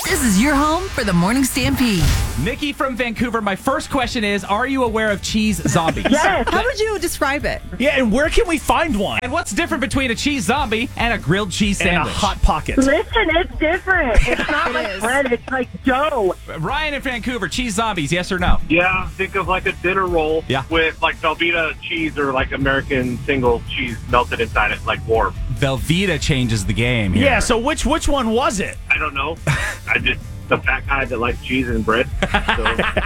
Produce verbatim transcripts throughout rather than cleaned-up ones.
This is your home for the Morning Stampede. Nikki from Vancouver, my first question is, are you aware of cheese zombies? Yes. How would you describe it? Yeah, and where can we find one? And what's different between a cheese zombie and a grilled cheese And a sandwich? Hot Pocket. Listen, it's different. It's not It like is. bread. It's like dough. Ryan in Vancouver, cheese zombies, yes or no? Yeah, think of like a dinner roll Yeah. with like Velveeta cheese or like American single cheese melted inside it, like warm. Velveeta changes the game here. Yeah, so which which one was it? I don't know. I just the fat guy that likes cheese and bread. So,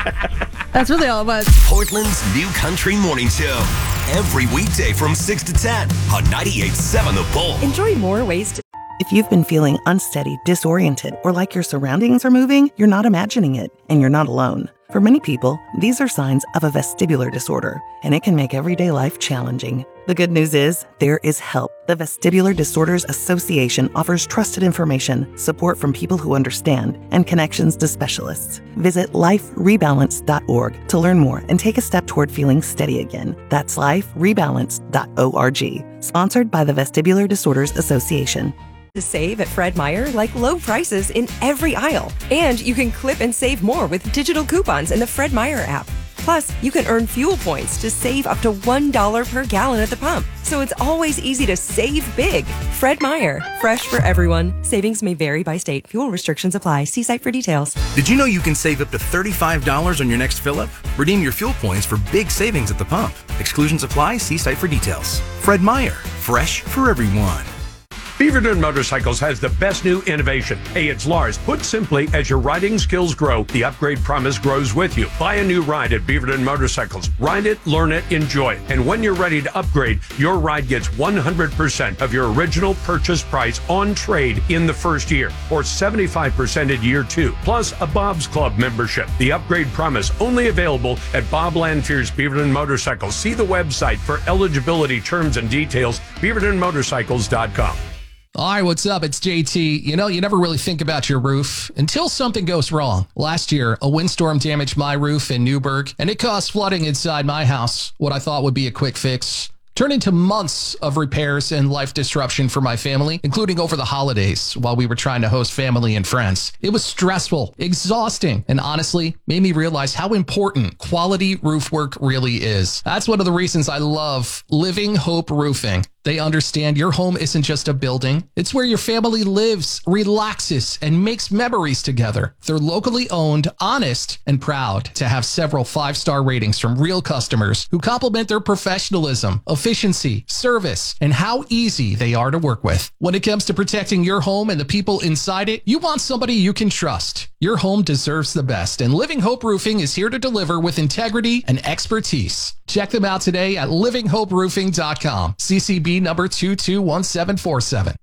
That's really all it was. Portland's new country morning show. Every weekday from six to ten on ninety-eight point seven The Bull. Enjoy more ways to... If you've been feeling unsteady, disoriented, or like your surroundings are moving, you're not imagining it, and you're not alone. For many people, these are signs of a vestibular disorder, and it can make everyday life challenging. The good news is, there is help. The Vestibular Disorders Association offers trusted information, support from people who understand, and connections to specialists. Visit life rebalance dot org to learn more and take a step toward feeling steady again. That's life rebalance dot org. Sponsored by the Vestibular Disorders Association. To save at Fred Meyer, like low prices in every aisle. And you can clip and save more with digital coupons in the Fred Meyer app. Plus, you can earn fuel points to save up to one dollar per gallon at the pump. So it's always easy to save big. Fred Meyer, fresh for everyone. Savings may vary by state. Fuel restrictions apply. See site for details. Did you know you can save up to thirty-five dollars on your next fill-up? Redeem your fuel points for big savings at the pump. Exclusions apply. See site for details. Fred Meyer, fresh for everyone. Beaverton Motorcycles has the best new innovation. Hey, it's Lars. Put simply, as your riding skills grow, the upgrade promise grows with you. Buy a new ride at Beaverton Motorcycles. Ride it, learn it, enjoy it. And when you're ready to upgrade, your ride gets one hundred percent of your original purchase price on trade in the first year, or seventy-five percent in year two, plus a Bob's Club membership. The upgrade promise only available at Bob Lanfear's Beaverton Motorcycles. See the website for eligibility terms and details, beaverton motorcycles dot com. All right, what's up? It's J T. You know, you never really think about your roof until something goes wrong. Last year, a windstorm damaged my roof in Newburgh, and it caused flooding inside my house. What I thought would be a quick fix turned into months of repairs and life disruption for my family, including over the holidays while we were trying to host family and friends. It was stressful, exhausting, and honestly made me realize how important quality roof work really is. That's one of the reasons I love Living Hope Roofing. They understand your home isn't just a building. It's where your family lives, relaxes, and makes memories together. They're locally owned, honest, and proud to have several five-star ratings from real customers who compliment their professionalism, efficiency, service, and how easy they are to work with. When it comes to protecting your home and the people inside it, you want somebody you can trust. Your home deserves the best, and Living Hope Roofing is here to deliver with integrity and expertise. Check them out today at living hope roofing dot com. C C B number two two one seven four seven.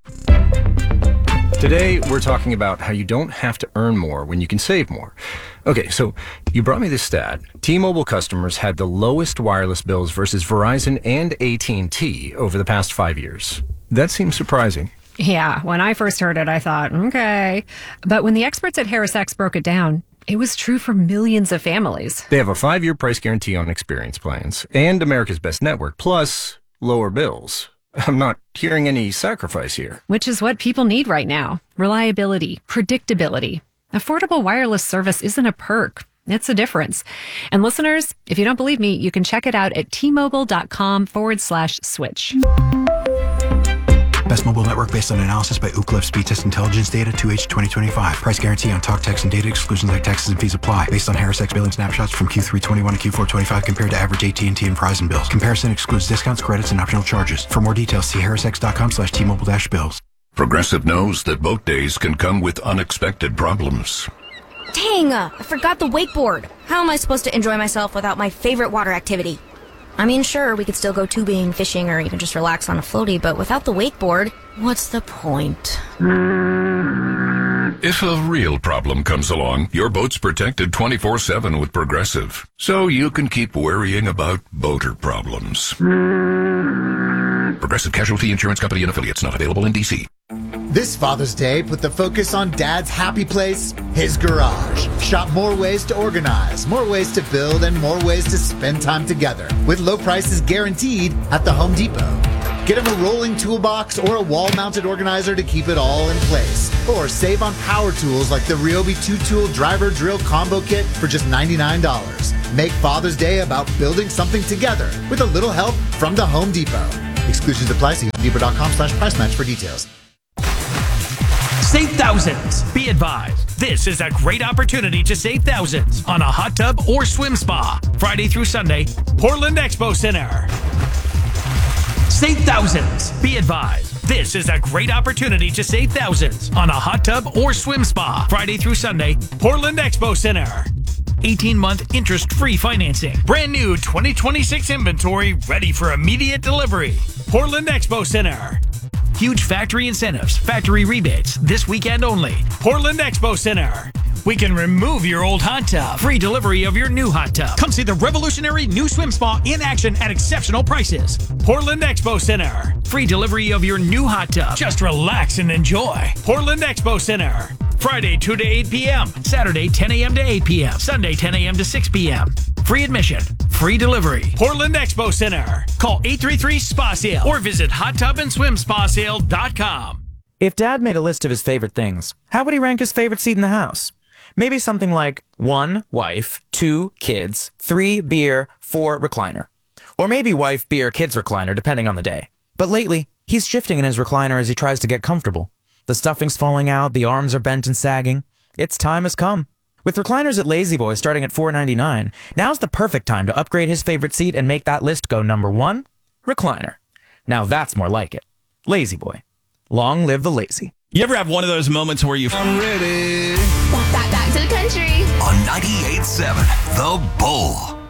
Today, we're talking about how you don't have to earn more when you can save more. Okay, so you brought me this stat. T-Mobile customers had the lowest wireless bills versus Verizon and A T and T over the past five years. That seems surprising. Yeah, when I first heard it, I thought, okay. But when the experts at Harris X broke it down, it was true for millions of families. They have a five-year price guarantee on experience plans and America's Best Network, plus lower bills. I'm not hearing any sacrifice here. Which is what people need right now. Reliability, predictability. Affordable wireless service isn't a perk. It's a difference. And listeners, if you don't believe me, you can check it out at T-Mobile.com forward slash switch. Best mobile network based on analysis by Ookla Speed Test Intelligence Data two H twenty twenty-five. Price guarantee on talk, text, and data exclusions like taxes and fees apply. Based on Harris X billing snapshots from Q three twenty-one to Q four twenty-five compared to average A T and T and Verizon bills. Comparison excludes discounts, credits, and optional charges. For more details, see harrisx.com slash T-Mobile dash bills. Progressive knows that boat days can come with unexpected problems. Dang, uh, I forgot the wakeboard. How am I supposed to enjoy myself without my favorite water activity? I mean, sure, we could still go tubing, fishing, or even just relax on a floaty, but without the wakeboard, what's the point? If a real problem comes along, your boat's protected twenty-four seven with Progressive, so you can keep worrying about boater problems. Progressive Casualty Insurance Company and affiliates, not available in D C. This Father's Day, put the focus on Dad's happy place, his garage. Shop more ways to organize, more ways to build, and more ways to spend time together with low prices guaranteed at the Home Depot. Get him a rolling toolbox or a wall-mounted organizer to keep it all in place. Or save on power tools like the Ryobi two-tool driver drill combo kit for just ninety-nine dollars. Make Father's Day about building something together with a little help from the Home Depot. Exclusions apply. See homedepot.com slash price match for details. Save thousands. Be advised, this is a great opportunity to save thousands on a hot tub or swim spa. Friday through Sunday, Portland Expo Center. Save thousands. Be advised, this is a great opportunity to save thousands on a hot tub or swim spa. Friday through Sunday, Portland Expo Center. eighteen-month interest-free financing. Brand new twenty twenty-six inventory ready for immediate delivery. Portland Expo Center. Huge factory incentives, factory rebates, this weekend only. Portland Expo Center. We can remove your old hot tub. Free delivery of your new hot tub. Come see the revolutionary new swim spa in action at exceptional prices. Portland Expo Center. Free delivery of your new hot tub. Just relax and enjoy. Portland Expo Center. Friday two to eight p.m. Saturday ten a.m. to eight p.m. Sunday ten a.m. to six p.m. Free admission. Free delivery. Portland Expo Center. Call eight three three S P A sale or visit hot tub and swim spa sale dot com. If Dad made a list of his favorite things, how would he rank his favorite seat in the house? Maybe something like one, wife, two, kids, three, beer, four, recliner. Or maybe wife, beer, kids, recliner, depending on the day. But lately, he's shifting in his recliner as he tries to get comfortable. The stuffing's falling out, the arms are bent and sagging. Its time has come. With recliners at La-Z-Boy starting at four ninety-nine, now's the perfect time to upgrade his favorite seat and make that list go number one, recliner. Now that's more like it. La-Z-Boy. Long live the lazy. You ever have one of those moments where you... I'm ready. Back, back to the country. On ninety-eight point seven, The Bull.